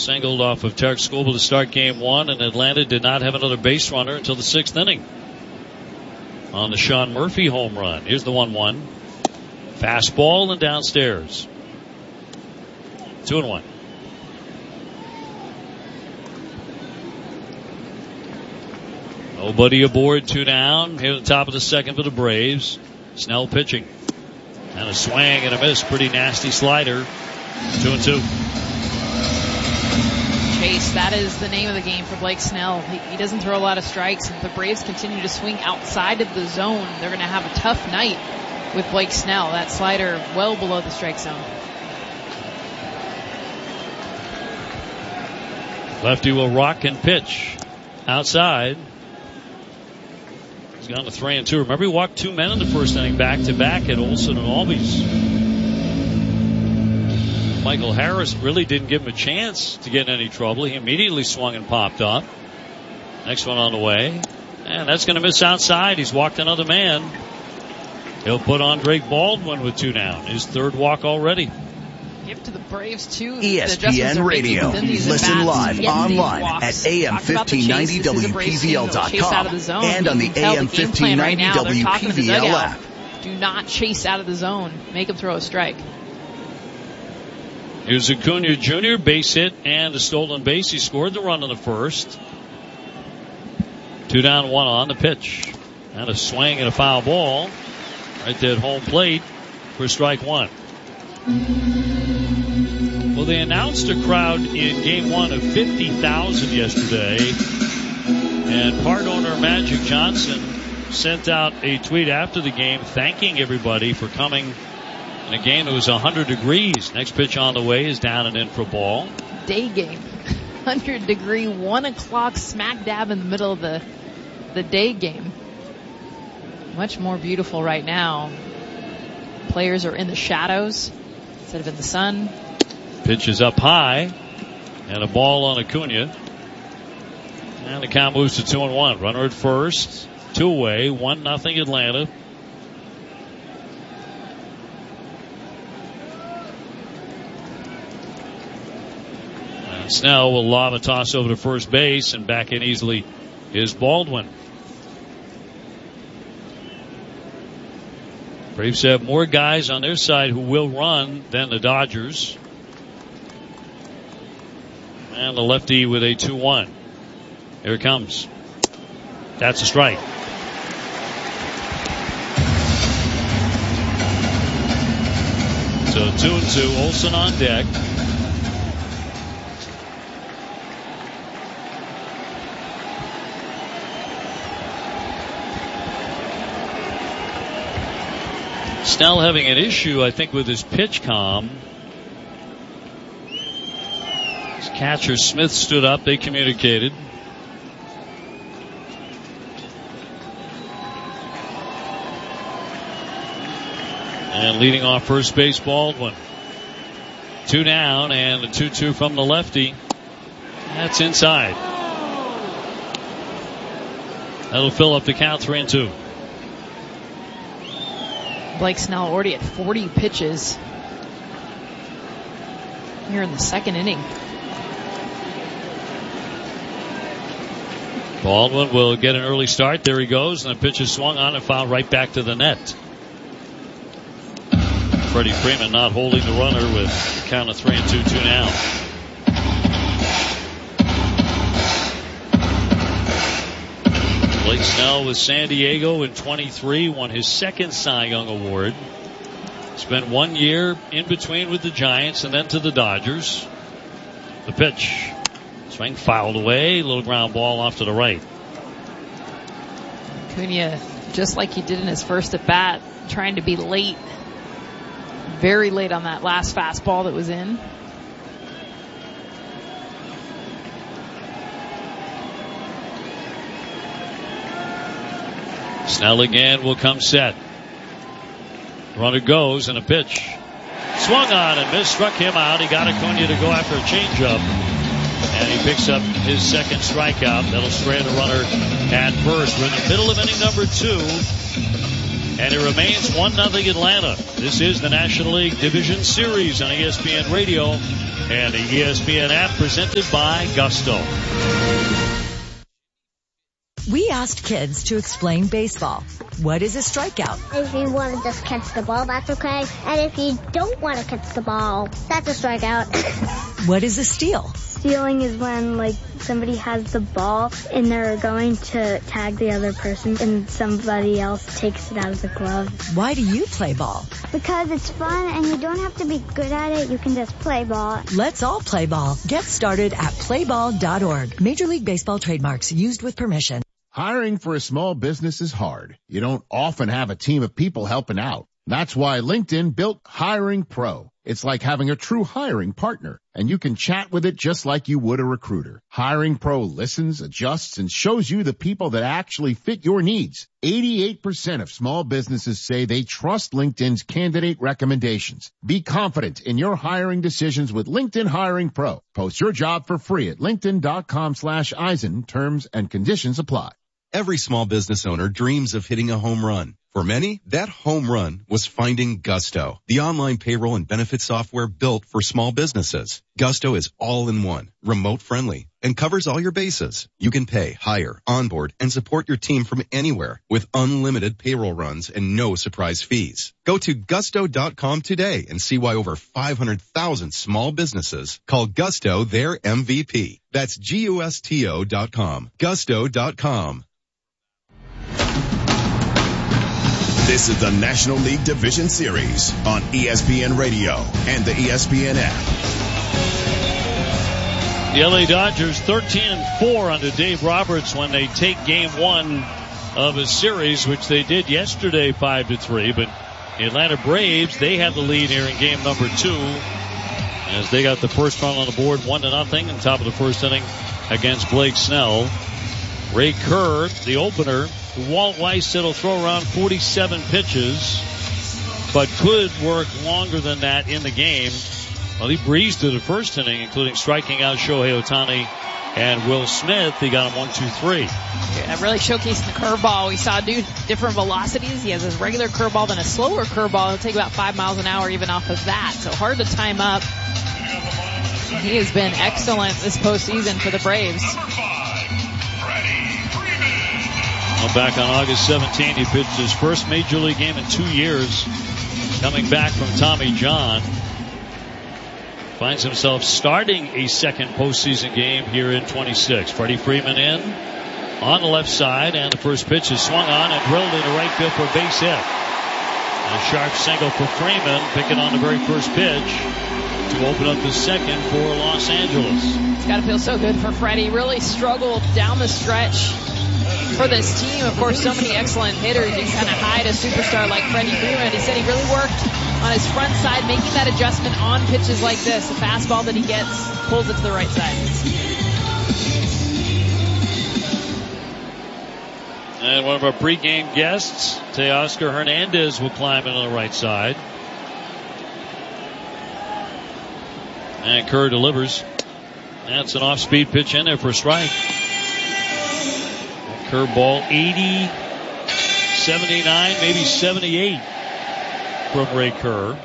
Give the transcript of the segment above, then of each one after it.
singled off of Tarek Skubal to start game one, and Atlanta did not have another base runner until the 6th inning on the Sean Murphy home run. Here's the 1-1. Fastball and downstairs. 2-1. Nobody aboard, 2 down. Here at the top of the second for the Braves. Snell pitching. And a swing and a miss. Pretty nasty slider. 2-2. Chase, that is the name of the game for Blake Snell. He doesn't throw a lot of strikes. If the Braves continue to swing outside of the zone, they're going to have a tough night with Blake Snell. That slider well below the strike zone. Lefty will rock and pitch outside. He's gone to 3-2. Remember, he walked 2 men in the first inning back-to-back at Olsen and Albies. Michael Harris really didn't give him a chance to get in any trouble. He immediately swung and popped up. Next one on the way. And that's going to miss outside. He's walked another man. He'll put on Drake Baldwin with 2 down. His 3rd walk already. Give to the Braves, too. ESPN Radio. Listen live online at AM1590WPVL.com and on the AM1590 WPVL app. Do not chase out of the zone. Make him throw a strike. Here's Acuna Jr., base hit and a stolen base. He scored the run in the first. 2 down, 1 on the pitch. And a swing and a foul ball right there at home plate for strike 1. Well, they announced a crowd in game 1 of 50,000 yesterday. And part owner Magic Johnson sent out a tweet after the game thanking everybody for coming. In a game, it was 100 degrees. Next pitch on the way is down and in for ball. Day game. 100 degree, 1 o'clock, smack dab in the middle of the day game. Much more beautiful right now. Players are in the shadows instead of in the sun. Pitch is up high. And a ball on Acuna. And the count moves to 2-1. Runner at first. 2 away. 1-0 Atlanta. Snell will lob a toss over to first base, and back in easily is Baldwin. Braves have more guys on their side who will run than the Dodgers. And the lefty with a 2-1. Here it comes. That's a strike. So 2-2. Olsen on deck. Snell having an issue, I think, with his pitch comm. His catcher Smith stood up. They communicated. And leading off first base, Baldwin. 2 down and a 2-2 from the lefty. That's inside. That'll fill up the count, 3-2. Blake Snell already at 40 pitches here in the 2nd inning. Baldwin will get an early start. There he goes, and the pitch is swung on and fouled right back to the net. Freddie Freeman not holding the runner with a count of 3-2, 2 down. Blake Snell with San Diego in 23, won his 2nd Cy Young Award. Spent 1 year in between with the Giants and then to the Dodgers. The pitch. Swing fouled away. Little ground ball off to the right. Acuna, just like he did in his first at bat, trying to be late. Very late on that last fastball that was in. Snell again will come set. Runner goes and a pitch. Swung on and missed, struck him out. He got Acuna to go after a changeup. And he picks up his 2nd strikeout. That'll strand a runner at first. We're in the middle of inning number 2. And it remains 1-0 Atlanta. This is the National League Division Series on ESPN Radio and the ESPN app, presented by Gusto. We asked kids to explain baseball. What is a strikeout? If you want to just catch the ball, that's okay. And if you don't want to catch the ball, that's a strikeout. What is a steal? Stealing is when, somebody has the ball and they're going to tag the other person and somebody else takes it out of the glove. Why do you play ball? Because it's fun and you don't have to be good at it. You can just play ball. Let's all play ball. Get started at playball.org. Major League Baseball trademarks used with permission. Hiring for a small business is hard. You don't often have a team of people helping out. That's why LinkedIn built Hiring Pro. It's like having a true hiring partner, and you can chat with it just like you would a recruiter. Hiring Pro listens, adjusts, and shows you the people that actually fit your needs. 88% of small businesses say they trust LinkedIn's candidate recommendations. Be confident in your hiring decisions with LinkedIn Hiring Pro. Post your job for free at linkedin.com/Eisen. Terms and conditions apply. Every small business owner dreams of hitting a home run. For many, that home run was finding Gusto, the online payroll and benefit software built for small businesses. Gusto is all-in-one, remote-friendly, and covers all your bases. You can pay, hire, onboard, and support your team from anywhere with unlimited payroll runs and no surprise fees. Go to gusto.com today and see why over 500,000 small businesses call Gusto their MVP. That's GUSTO.com. Gusto.com. This is the National League Division Series on ESPN Radio and the ESPN app. The LA Dodgers 13-4 under Dave Roberts when they take game one of a series, which they did yesterday 5-3. But the Atlanta Braves, they have the lead here in game number 2 as they got the first run on the board 1-0 in top of the first inning against Blake Snell. Ray Kerr, the opener. Walt Weiss said he'll throw around 47 pitches, but could work longer than that in the game. Well, he breezed through the first inning, including striking out Shohei Ohtani and Will Smith. He got him 1-2-3. Yeah, really showcasing the curveball. We saw different velocities. He has his regular curveball, then a slower curveball. He'll take about 5 miles an hour even off of that. So hard to time up. He has been excellent this postseason for the Braves. Well, back on August 17, he pitched his first major league game in 2 years, coming back from Tommy John. Finds himself starting a second postseason game here in 26. Freddie Freeman in on the left side, and the first pitch is swung on and drilled into right field for a base hit. A sharp single for Freeman, picking on the very first pitch to open up the second for Los Angeles. It's got to feel so good for Freddie. Really struggled down the stretch for this team. Of course, so many excellent hitters. You kind of hide a superstar like Freddie Freeman. He said he really worked on his front side, making that adjustment on pitches like this. The fastball that he gets pulls it to the right side. And one of our pregame guests, Teoscar Hernandez, will climb in on the right side. And Kerr delivers. That's an off-speed pitch in there for a strike. Curveball 80, 79, maybe 78 from Ray Kerr.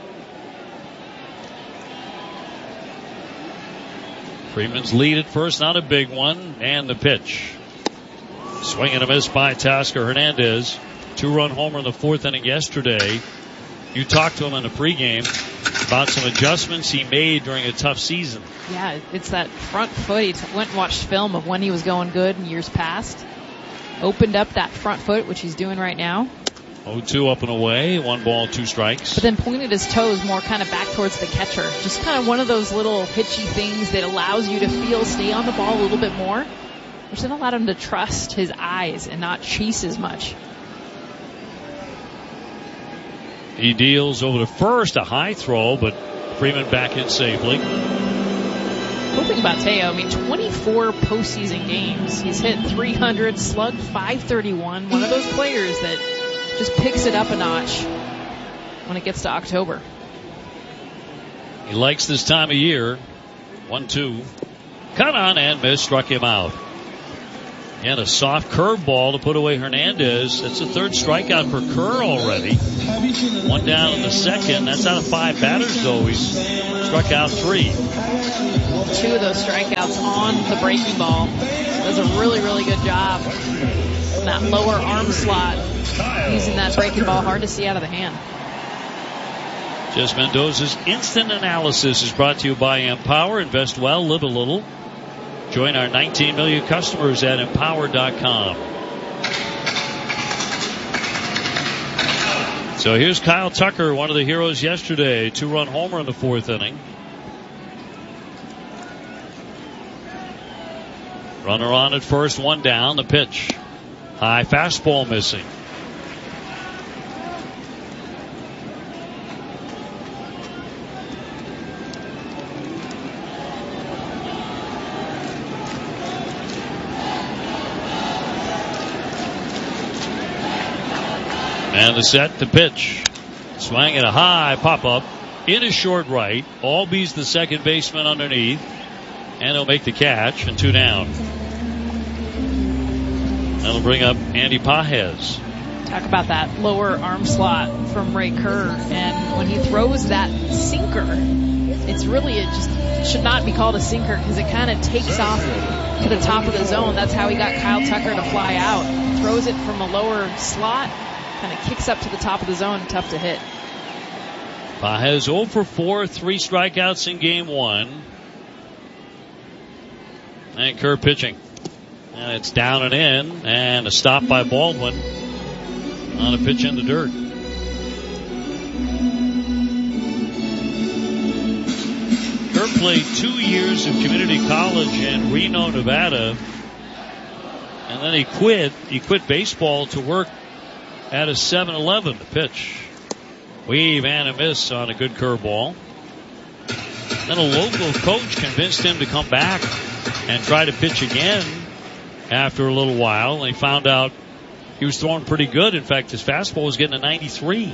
Freeman's lead at first, not a big one, and the pitch. Swing and a miss by Teoscar Hernandez. 2-run homer in the fourth inning yesterday. You talked to him in the pregame about some adjustments he made during a tough season. Yeah, it's that front foot. He went and watched film of when he was going good in years past. Opened up that front foot, which he's doing right now. 0-2 up and away, 1 ball, 2 strikes. But then pointed his toes more kind of back towards the catcher. Just kind of one of those little hitchy things that allows you to stay on the ball a little bit more, which then allowed him to trust his eyes and not chase as much. He deals over to first, a high throw, but Freeman back in safely. Cool thing about Teo, 24 postseason games. He's hit 300, slugged 531. One of those players that just picks it up a notch when it gets to October. He likes this time of year. 1-2. Cut on and miss, struck him out. And a soft curveball to put away Hernandez. That's the third strikeout for Kerr already. One down in the second. That's out of 5 batters, though. He's struck out 3. 2 of those strikeouts on the breaking ball. Does a really, really good job in that lower arm slot, using that breaking ball hard to see out of the hand. Jess Mendoza's Instant Analysis is brought to you by Empower. Invest well, live a little. Join our 19 million customers at Empower.com. So here's Kyle Tucker, one of the heroes yesterday. 2-run homer in the 4th inning. Runner on at first, 1 down. The pitch. High fastball missing. And the set, the pitch. Swing at a high pop-up in a short right. Albies the second baseman underneath. And he'll make the catch, and 2 down. That'll bring up Andy Pages. Talk about that lower arm slot from Ray Kerr. And when he throws that sinker, it's really, it just should not be called a sinker because it kind of takes off to the top of the zone. That's how he got Kyle Tucker to fly out. Throws it from a lower slot. Kind of kicks up to the top of the zone, tough to hit. Pages 0 for 4, 3 strikeouts in game 1. And Kerr pitching. And it's down and in, and a stop by Baldwin on a pitch in the dirt. Kerr played 2 years of community college in Reno, Nevada, and then he quit. He quit baseball to work at a 7-Eleven. The pitch. Weave and a miss on a good curveball. Then a local coach convinced him to come back and try to pitch again after a little while. And they found out he was throwing pretty good. In fact, his fastball was getting a 93.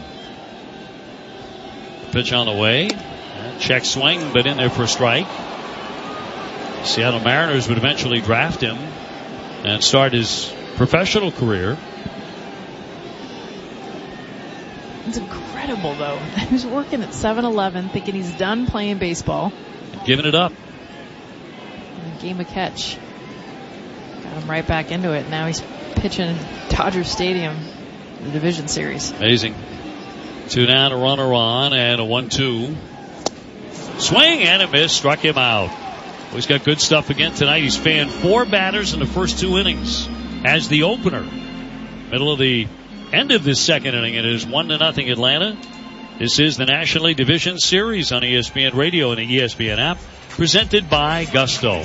Pitch on the way. Check swing, but in there for a strike. Seattle Mariners would eventually draft him and start his professional career. It's incredible, though. He was working at 7-Eleven thinking he's done playing baseball. Giving it up. And a game of catch. Got him right back into it. Now he's pitching in Dodger Stadium, the division series. Amazing. 2 down, a runner on, and a 1-2. Swing and a miss. Struck him out. Well, he's got good stuff again tonight. He's fanned 4 batters in the first 2 innings as the opener. Middle of the end of this second inning. It is 1-0 Atlanta. This is the National League Division Series on ESPN Radio and the ESPN app, presented by Gusto.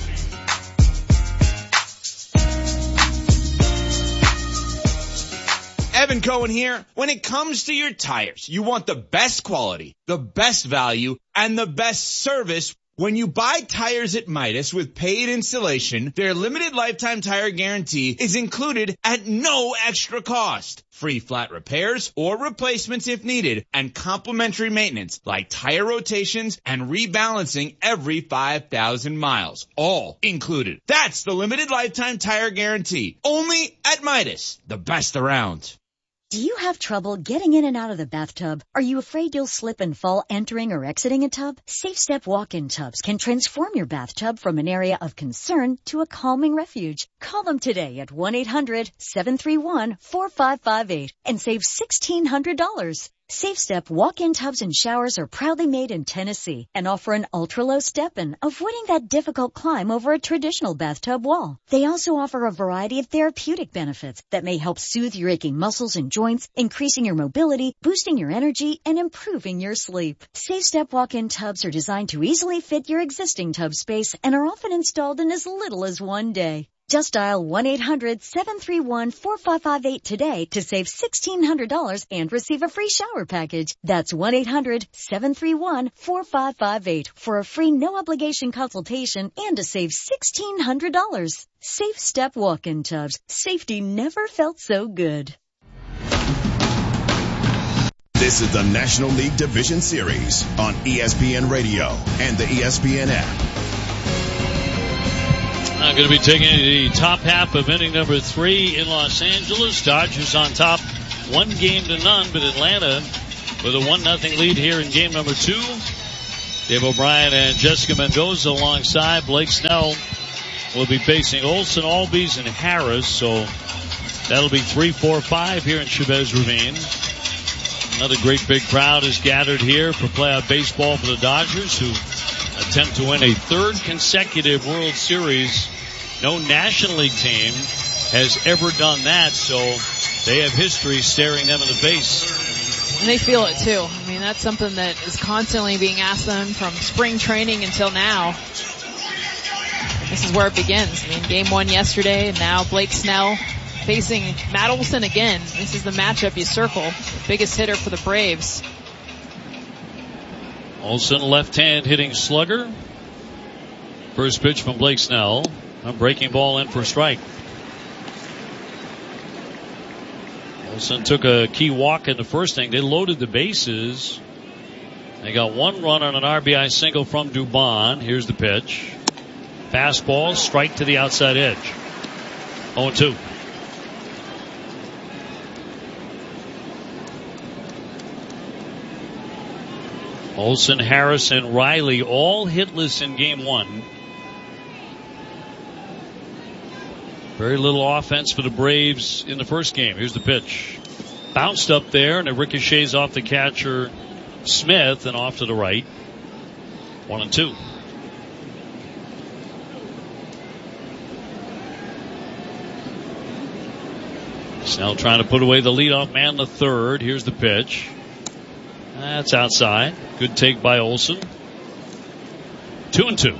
Evan Cohen here. When it comes to your tires, you want the best quality, the best value, and the best service. When you buy tires at Midas with paid installation, their limited lifetime tire guarantee is included at no extra cost. Free flat repairs or replacements if needed, and complimentary maintenance like tire rotations and rebalancing every 5,000 miles. All included. That's the limited lifetime tire guarantee. Only at Midas, the best around. Do you have trouble getting in and out of the bathtub? Are you afraid you'll slip and fall entering or exiting a tub? Safe Step walk-in tubs can transform your bathtub from an area of concern to a calming refuge. Call them today at 1-800-731-4558 and save $1,600. Safe Step walk-in tubs and showers are proudly made in Tennessee and offer an ultra-low step-in, avoiding that difficult climb over a traditional bathtub wall. They also offer a variety of therapeutic benefits that may help soothe your aching muscles and joints, increasing your mobility, boosting your energy, and improving your sleep. Safe Step walk-in tubs are designed to easily fit your existing tub space and are often installed in as little as 1 day. Just dial 1-800-731-4558 today to save $1,600 and receive a free shower package. That's 1-800-731-4558 for a free no-obligation consultation and to save $1,600. Safe Step walk-in tubs. Safety never felt so good. This is the National League Division Series on ESPN Radio and the ESPN app. Now going to be taking the top half of inning number 3 in Los Angeles. Dodgers on top 1-0, but Atlanta with a 1-0 lead here in game number 2. Dave O'Brien and Jessica Mendoza alongside. Blake Snell will be facing Olson, Albies, and Harris. So that'll be 3, 4, 5 here in Chavez Ravine. Another great big crowd is gathered here for playoff baseball for the Dodgers, who attempt to win a 3rd consecutive World Series. No National League team has ever done that, so they have history staring them in the face. And they feel it too. I mean, that's something that is constantly being asked them from spring training until now. This is where it begins. I mean, game 1 yesterday, and now Blake Snell facing Matt Olson again. This is the matchup you circle. The biggest hitter for the Braves. Olson, left-hand hitting slugger. First pitch from Blake Snell. A breaking ball in for a strike. Olson took a key walk in the first inning. They loaded the bases. They got 1 run on an RBI single from Dubon. Here's the pitch. Fastball, strike to the outside edge. 0-2. Olson, Harris, and Riley all hitless in game 1. Very little offense for the Braves in the first game. Here's the pitch. Bounced up there, and it ricochets off the catcher, Smith, and off to the right. 1-2. Snell trying to put away the leadoff man, the third. Here's the pitch. That's outside. Good take by Olson. 2-2.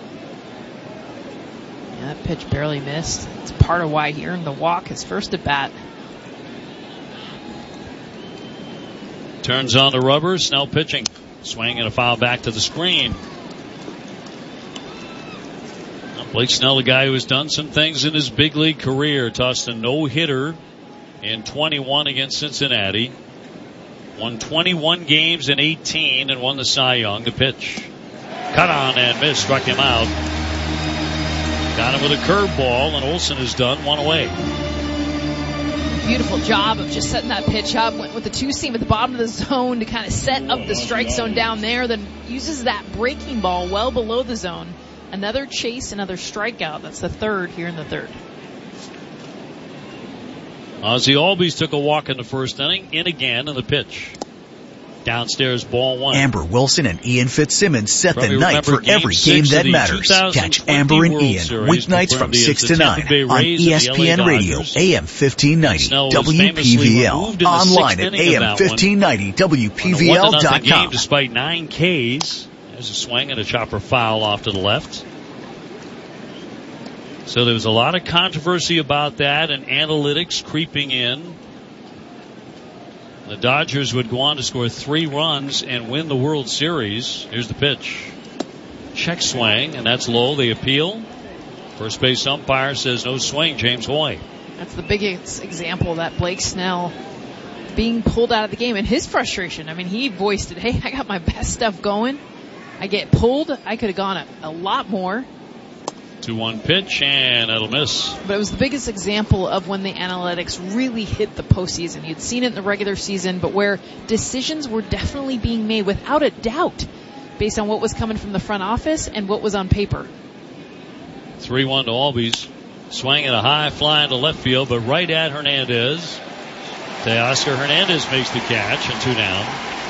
Yeah, that pitch barely missed. It's part of why he earned the walk his first at bat. Turns on the rubber. Snell pitching. Swing and a foul back to the screen. Now Blake Snell, a guy who has done some things in his big league career, tossed a no-hitter in 21 against Cincinnati. Won 21 games in 18 and won the Cy Young. The pitch. Cut on and missed. Struck him out. Got him with a curveball, and Olson has done 1 away. Beautiful job of just setting that pitch up. Went with the 2-seam at the bottom of the zone to kind of set up the strike zone down there. Then uses that breaking ball well below the zone. Another chase, another strikeout. That's the 3rd here in the 3rd. Ozzie Albies took a walk in the first inning. In again in the pitch. Downstairs, ball 1. Amber Wilson and Ian Fitzsimmons set the night for every game that matters. Catch Amber and Ian weeknights from 6 to 9 on ESPN Radio, AM 1590, WPVL. Online at AM1590, WPVL.com. Despite 9 Ks. There's a swing and a chopper foul off to the left. So there was a lot of controversy about that and analytics creeping in. The Dodgers would go on to score 3 runs and win the World Series. Here's the pitch. Check swing, and that's low. They appeal. First base umpire says no swing, James Hoy. That's the biggest example of that Blake Snell being pulled out of the game and his frustration. I mean, he voiced it. Hey, I got my best stuff going. I get pulled. I could have gone a lot more. 2-1 pitch, and that'll miss. But it was the biggest example of when the analytics really hit the postseason. You'd seen it in the regular season, but where decisions were definitely being made without a doubt based on what was coming from the front office and what was on paper. 3-1 to Albies. Swing and a high fly into left field, but right at Hernandez. Teoscar Hernandez makes the catch, and 2 down.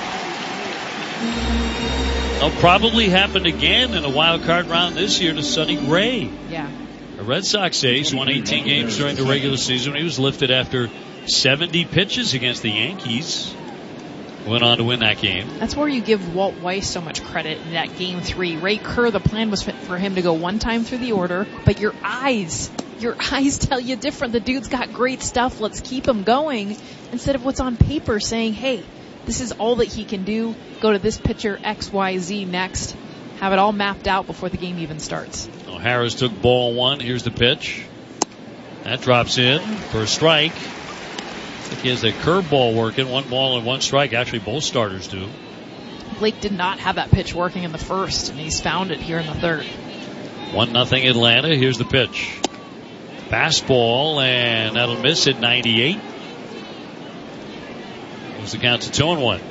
It'll probably happen again in a wild card round this year to Sonny Gray. Yeah. A Red Sox ace, won 18 games during the regular season. He was lifted after 70 pitches against the Yankees. Went on to win that game. That's where you give Walt Weiss so much credit in that game 3. Ray Kerr, the plan was for him to go 1 time through the order, but your eyes tell you different. The dude's got great stuff. Let's keep him going instead of what's on paper saying, hey, this is all that he can do. Go to this pitcher, X, Y, Z next. Have it all mapped out before the game even starts. Oh, Harris took ball 1. Here's the pitch. That drops in for a strike. I think he has a curveball working. 1 ball and 1 strike. Actually, both starters do. Blake did not have that pitch working in the first, and he's found it here in the 3rd. 1-0 Atlanta. Here's the pitch. Fastball, and that'll miss at 98. Moves the count to 2-1.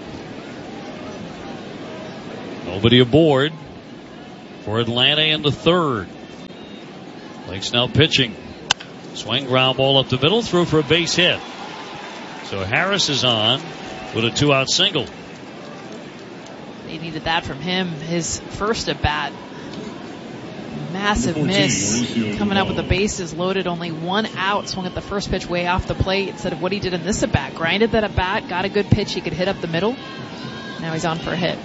Nobody aboard for Atlanta in the third. Blake Snell pitching. Swing, ground ball up the middle, through for a base hit. So Harris is on with a 2-out single. They needed that from him. His first at bat. Massive miss. Coming up with the bases loaded, only 1 out. Swung at the first pitch way off the plate instead of what he did in this at bat. Grinded that at bat, got a good pitch he could hit up the middle. Now he's on for a hit.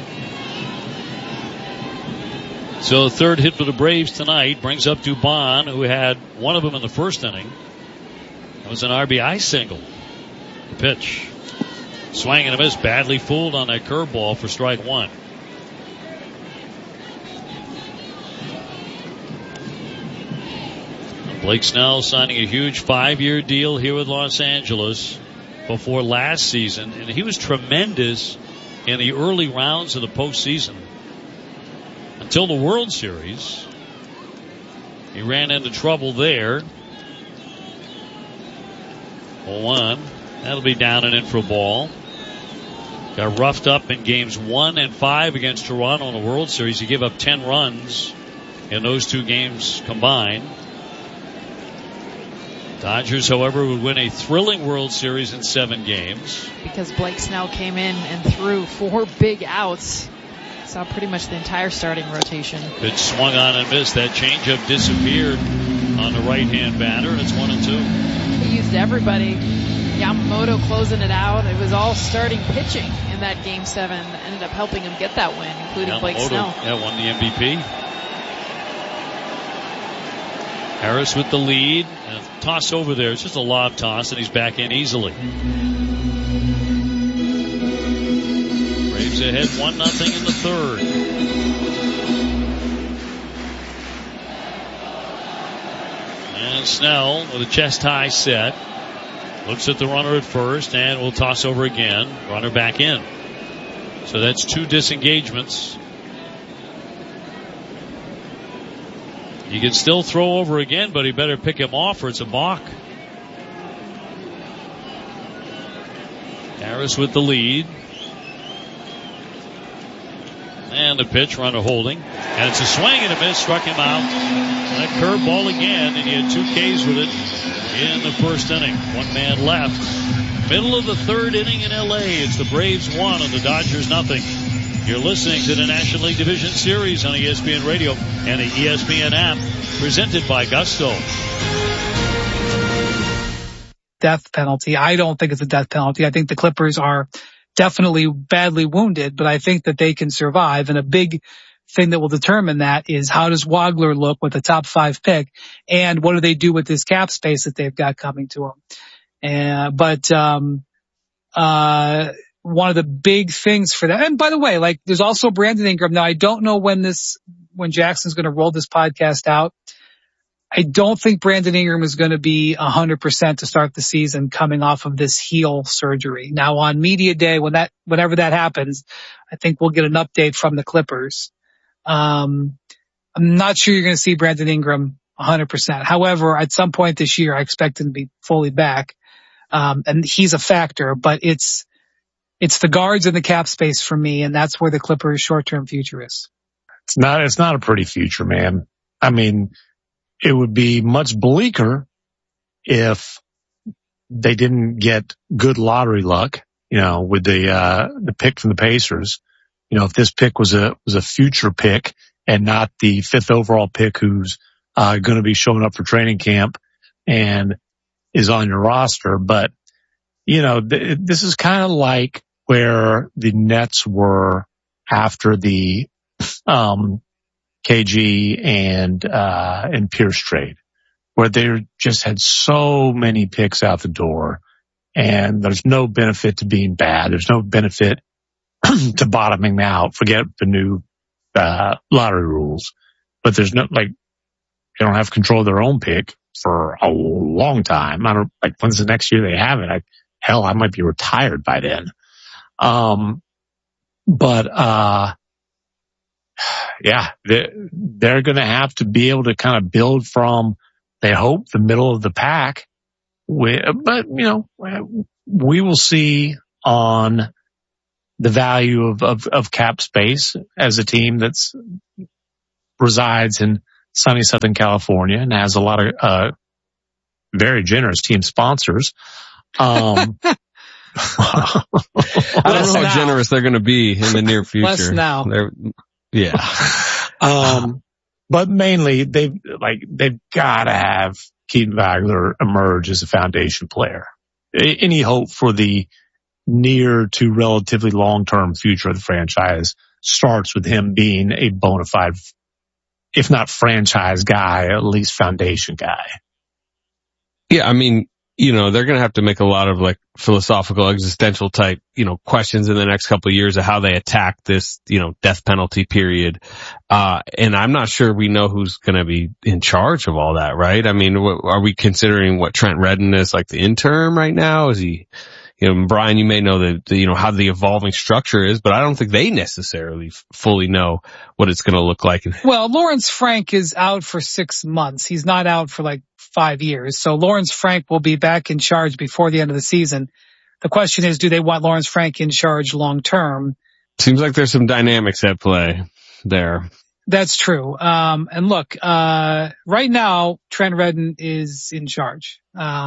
So third hit for the Braves tonight brings up Dubon, who had one of them in the first inning. That was an RBI single. The pitch. Swing and a miss. Badly fooled on that curveball for strike one. Blake Snell signing a huge 5-year deal here with Los Angeles before last season. And he was tremendous in the early rounds of the postseason. Until the World Series. He ran into trouble there. 0-1. That'll be down and in for a ball. Got roughed up in games 1 and 5 against Toronto in the World Series. He gave up 10 runs in those two games combined. Dodgers, however, would win a thrilling World Series in 7 games. Because Blake Snell came in and threw 4 big outs. Saw pretty much the entire starting rotation. Pitch swung on and missed. That changeup disappeared on the right-hand batter, and it's 1-2. He used everybody. Yamamoto closing it out. It was all starting pitching in that Game 7 that ended up helping him get that win, including Yamamoto, Blake Snell. Yeah, won the MVP. Harris with the lead. And a toss over there. It's just a lob toss, and he's back in easily. Braves ahead 1-0 in the third. And Snell with a chest high set. Looks at the runner at first and will toss over again. Runner back in. So that's 2 disengagements. He can still throw over again, but he better pick him off or it's a balk. Harris with the lead. And the pitch, runner holding. And it's a swing and a miss, struck him out. That curveball again, and he had 2 Ks with it in the first inning. 1 man left. Middle of the third inning in L.A. It's the Braves 1 and the Dodgers 0. You're listening to the National League Division Series on ESPN Radio and the ESPN app, presented by Gusto. Death penalty. I don't think it's a death penalty. I think the Clippers are definitely badly wounded, but I think that they can survive. And a big thing that will determine that is how does Wagler look with the top 5 pick, and what do they do with this cap space that they've got coming to them? But one of the big things for that, and by the way, like there's also Brandon Ingram. Now I don't know when Jackson's going to roll this podcast out. I don't think Brandon Ingram is going to be 100% to start the season coming off of this heel surgery. Now on media day, whenever that happens, I think we'll get an update from the Clippers. I'm not sure you're going to see Brandon Ingram 100%. However, at some point this year, I expect him to be fully back. And he's a factor, but it's the guards and the cap space for me, and that's where the Clippers' short-term future is. It's not a pretty future, man. I mean, it would be much bleaker if they didn't get good lottery luck, with the pick from the Pacers. If this pick was a future pick and not the 5th overall pick who's going to be showing up for training camp and is on your roster. But, this is kind of like where the Nets were after the KG and Pierce trade, where they just had so many picks out the door, and there's no benefit to being bad. There's no benefit to bottoming out. Forget the new lottery rules, but there's no they don't have control of their own pick for a long time. I don't when's the next year they have it. I might be retired by then. But yeah, they're going to have to be able to kind of build from, they hope, the middle of the pack. But, we will see on the value of cap space as a team that's resides in sunny Southern California and has a lot of very generous team sponsors. I don't know how generous they're going to be in the near future. Less now. But mainly they've got to have Keaton Vagler emerge as a foundation player. Any hope for the near to relatively long-term future of the franchise starts with him being a bona fide, if not franchise guy, at least foundation guy. Yeah, I mean, they're going to have to make a lot of like philosophical, existential type, questions in the next couple of years of how they attack this, death penalty period. And I'm not sure we know who's going to be in charge of all that, right? I mean, are we considering what Trent Redden is like the interim right now? Is he, Brian, you may know how the evolving structure is, but I don't think they necessarily fully know what it's going to look like. Well, Lawrence Frank is out for 6 months. He's not out for like 5 years. So Lawrence Frank will be back in charge before the end of the season. The question is, do they want Lawrence Frank in charge long term? Seems like there's some dynamics at play there. That's true. And look, right now, Trent Redden is in charge.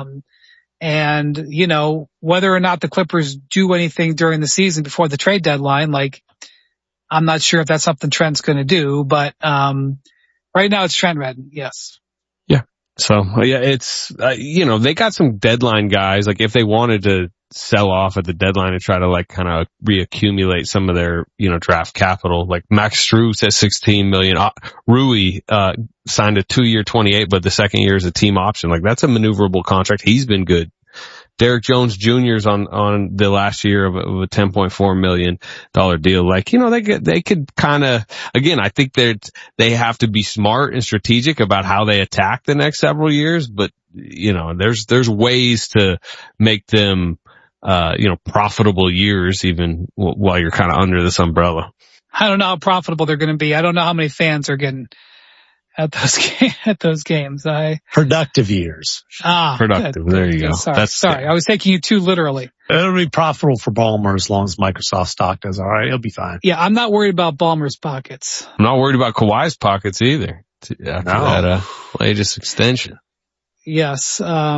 And, whether or not the Clippers do anything during the season before the trade deadline, I'm not sure if that's something Trent's going to do, but right now it's Trent Redden, yes. Yeah. So, it's, they got some deadline guys. Like, if they wanted to sell off at the deadline and try to, kind of reaccumulate some of their, draft capital, like Max Strus at $16 million. Rui signed a 2-year $28, but the second year is a team option. Like, that's a maneuverable contract. He's been good. Derek Jones Jr.'s on the last year of a $10.4 million deal. They could kind of, again, I think they have to be smart and strategic about how they attack the next several years, but, there's ways to make them, profitable years even while you're kind of under this umbrella. I don't know how profitable they're going to be. I don't know how many fans are getting at those games. Productive years. Productive. Good. There you go. Sorry. I was taking you too literally. It'll be profitable for Ballmer as long as Microsoft stock does all right. It'll be fine. Yeah, I'm not worried about Ballmer's pockets. I'm not worried about Kawhi's pockets either. After that latest extension. Yes.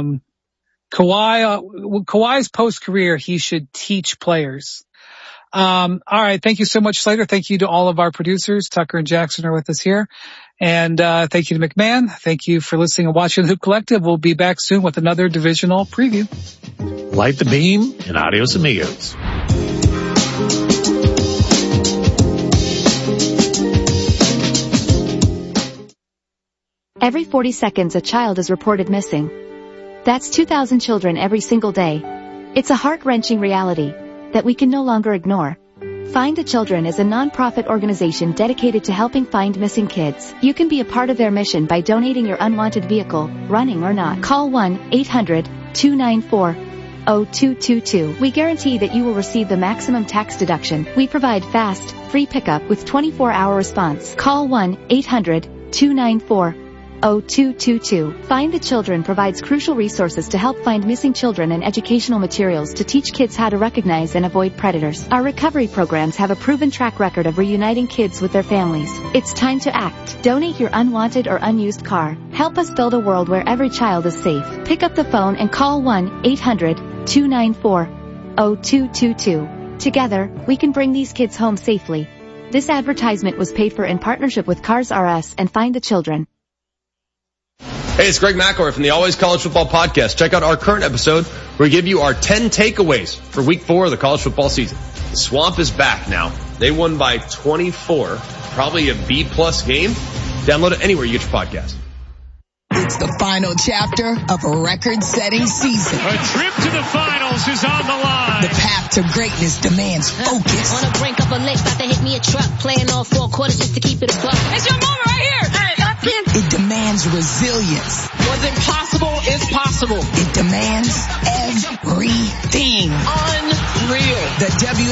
Kawhi's post-career, he should teach players. All right. Thank you so much, Slater. Thank you to all of our producers. Tucker and Jackson are with us here. And thank you to McMahon. Thank you for listening and watching the Hoop Collective. We'll be back soon with another divisional preview. Light the beam and adios amigos. Every 40 seconds, a child is reported missing. That's 2,000 children every single day. It's a heart-wrenching reality that we can no longer ignore. Find the Children is a non-profit organization dedicated to helping find missing kids. You can be a part of their mission by donating your unwanted vehicle, running or not. Call 1-800-294-0222. We guarantee that you will receive the maximum tax deduction. We provide fast, free pickup with 24-hour response. Call 1-800-294-0222. Find the Children provides crucial resources to help find missing children and educational materials to teach kids how to recognize and avoid predators. Our recovery programs have a proven track record of reuniting kids with their families. It's time to act. Donate your unwanted or unused car. Help us build a world where every child is safe. Pick up the phone and call 1-800-294-0222. Together, we can bring these kids home safely. This advertisement was paid for in partnership with Cars R Us and Find the Children. Hey, it's Greg McElroy from the Always College Football Podcast. Check out our current episode where we give you our 10 takeaways for week 4 of the college football season. The Swamp is back now. They won by 24. Probably a B-plus game. Download it anywhere you get your podcast. It's the final chapter of a record-setting season. A trip to the finals is on the line. The path to greatness demands focus. On the brink of a lake, about to hit me a truck. Playing all 4 quarters just to keep it a buck. It's your moment right here. It demands resilience. What's impossible is possible. It demands everything. Unreal. The